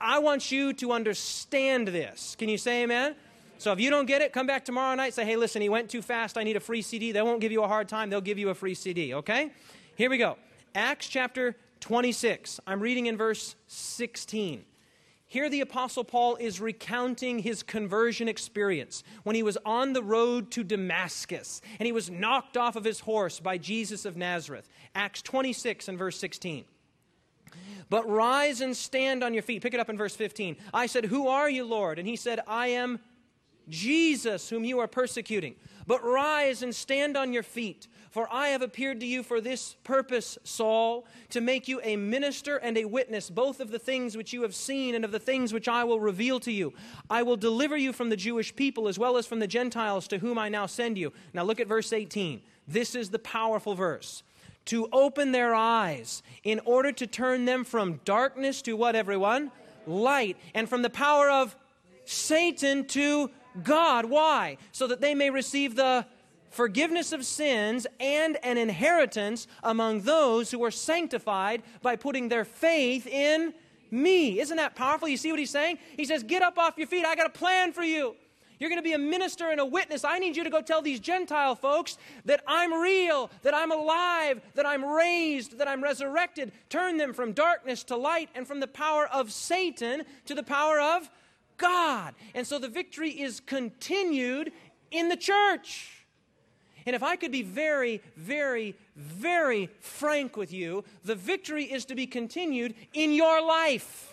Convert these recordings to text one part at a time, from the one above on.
I want you to understand this. Can you say amen? So if you don't get it, come back tomorrow night, say, hey, listen, he went too fast, I need a free CD. They won't give you a hard time, they'll give you a free CD, okay? Here we go. Acts chapter 26. I'm reading in verse 16. Here the Apostle Paul is recounting his conversion experience when he was on the road to Damascus and he was knocked off of his horse by Jesus of Nazareth. Acts 26 and verse 16. But rise and stand on your feet. Pick it up in verse 15. I said, who are you, Lord? And he said, I am Jesus, whom you are persecuting. But rise and stand on your feet. For I have appeared to you for this purpose, Saul, to make you a minister and a witness, both of the things which you have seen and of the things which I will reveal to you. I will deliver you from the Jewish people as well as from the Gentiles to whom I now send you. Now look at verse 18. This is the powerful verse. To open their eyes in order to turn them from darkness to what, everyone? Light. And from the power of Satan to God. Why? So that they may receive the forgiveness of sins and an inheritance among those who are sanctified by putting their faith in me. Isn't that powerful? You see what he's saying? He says, get up off your feet. I got a plan for you. You're going to be a minister and a witness. I need you to go tell these Gentile folks that I'm real, that I'm alive, that I'm raised, that I'm resurrected. Turn them from darkness to light and from the power of Satan to the power of God. And so the victory is continued in the church. And if I could be very, very, very frank with you, the victory is to be continued in your life.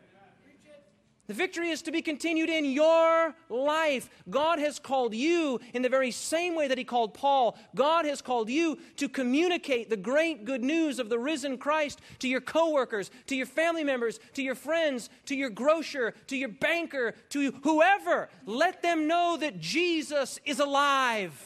The victory is to be continued in your life. God has called you in the very same way that He called Paul. God has called you to communicate the great good news of the risen Christ to your coworkers, to your family members, to your friends, to your grocer, to your banker, to whoever. Let them know that Jesus is alive.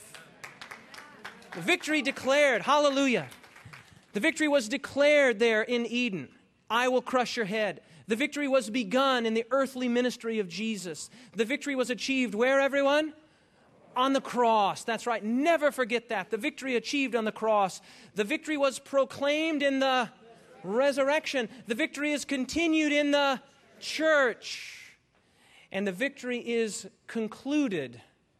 The victory declared. Hallelujah. The victory was declared there in Eden. I will crush your head. The victory was begun in the earthly ministry of Jesus. The victory was achieved where, everyone? On the cross. That's right. Never forget that. The victory achieved on the cross. The victory was proclaimed in the resurrection. The victory is continued in the church. And the victory is concluded.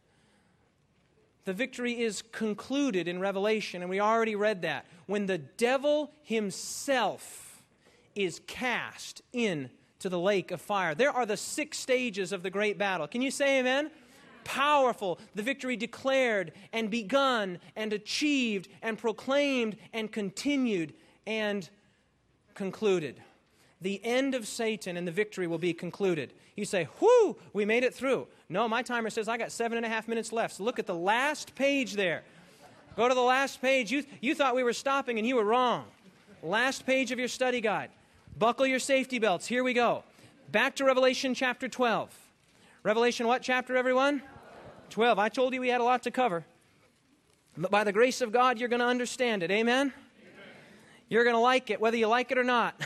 The victory is concluded in Revelation, and we already read that. When the devil himself is cast into the lake of fire. There are the 6 stages of the great battle. Can you say amen? Powerful. The victory declared and begun and achieved and proclaimed and continued and concluded. The end of Satan and the victory will be concluded. You say, whoo, we made it through. No, my timer says I got 7.5 minutes left. So look at the last page there. Go to the last page. You thought we were stopping and you were wrong. Last page of your study guide. Buckle your safety belts. Here we go. Back to Revelation chapter 12. Revelation what chapter, everyone? 12. I told you we had a lot to cover. But by the grace of God, you're going to understand it. Amen? You're going to like it, whether you like it or not.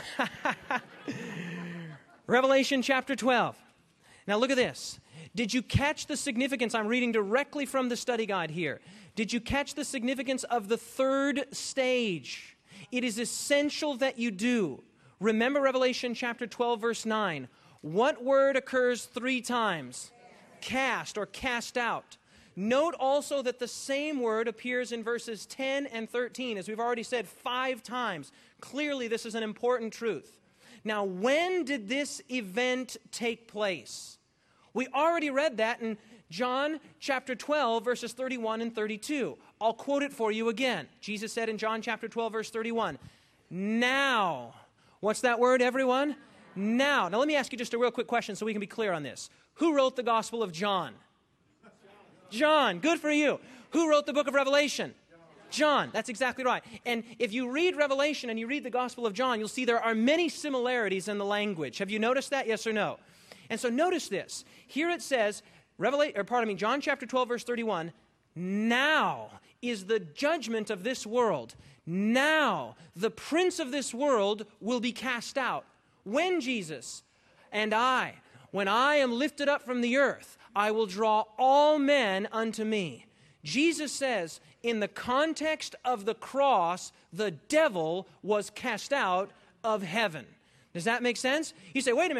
Revelation chapter 12. Now look at this. Did you catch the significance? I'm reading directly from the study guide here. Did you catch the significance of the 3rd stage? It is essential that you do. Remember Revelation chapter 12, verse 9. What word occurs 3 times? Cast or cast out. Note also that the same word appears in verses 10 and 13, as we've already said 5 times. Clearly, this is an important truth. Now, when did this event take place? We already read that in John chapter 12, verses 31 and 32. I'll quote it for you again. Jesus said in John chapter 12, verse 31, now. What's that word, everyone? Now. Now, let me ask you just a real quick question so we can be clear on this. Who wrote the Gospel of John? John. Good for you. Who wrote the book of Revelation? John. That's exactly right. And if you read Revelation and you read the Gospel of John, you'll see there are many similarities in the language. Have you noticed that? Yes or no? And so notice this. Here it says, John chapter 12, verse 31, now is the judgment of this world. Now the prince of this world will be cast out. When, Jesus? And when I am lifted up from the earth, I will draw all men unto me. Jesus says, in the context of the cross, the devil was cast out of heaven. Does that make sense? You say, wait a minute.